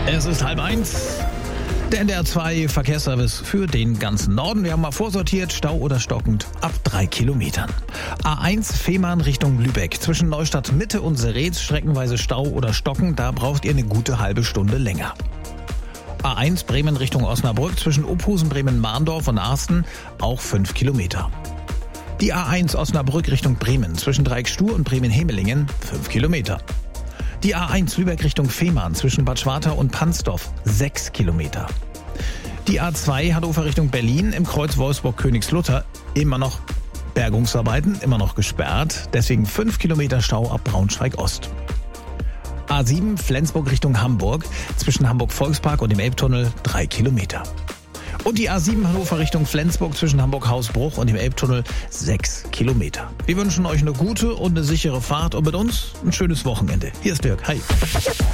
Es ist 12:30. Der NDR 2 Verkehrsservice für den ganzen Norden. Wir haben mal vorsortiert, Stau oder stockend ab 3 Kilometern. A1 Fehmarn Richtung Lübeck. Zwischen Neustadt Mitte und Seretz streckenweise Stau oder stockend. Da braucht ihr eine gute halbe Stunde länger. A1 Bremen Richtung Osnabrück. Zwischen Ophusen, Bremen-Mahndorf und Arsten auch 5 Kilometer. Die A1 Osnabrück Richtung Bremen. Zwischen Dreieckstuhr und Bremen-Hemelingen 5 Kilometer. Die A1 Lübeck Richtung Fehmarn zwischen Bad Schwartau und Pansdorf 6 Kilometer. Die A2 Hannover Richtung Berlin im Kreuz Wolfsburg-Königslutter immer noch Bergungsarbeiten, immer noch gesperrt. Deswegen 5 Kilometer Stau ab Braunschweig-Ost. A7 Flensburg Richtung Hamburg zwischen Hamburg-Volkspark und dem Elbtunnel 3 Kilometer. Und die A7 Hannover Richtung Flensburg zwischen Hamburg-Hausbruch und dem Elbtunnel 6 Kilometer. Wir wünschen euch eine gute und eine sichere Fahrt und mit uns ein schönes Wochenende. Hier ist Dirk. Hi.